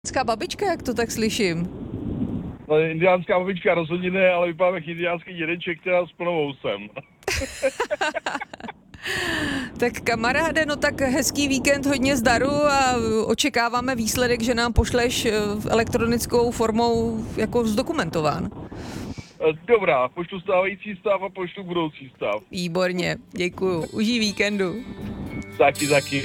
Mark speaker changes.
Speaker 1: Indiánská babička, jak to tak slyším.
Speaker 2: No, indiánská babička rozhodně ne, ale vypadám jak indiánský dědeček, teda s plnou housem.
Speaker 1: Tak kamaráde, no tak hezký víkend, hodně zdaru a očekáváme výsledek, že nám pošleš elektronickou formou jako zdokumentován.
Speaker 2: Dobrá, pošlu stávající stav a pošlu budoucí stav.
Speaker 1: Výborně, děkuju. Užij víkendu.
Speaker 2: Taky.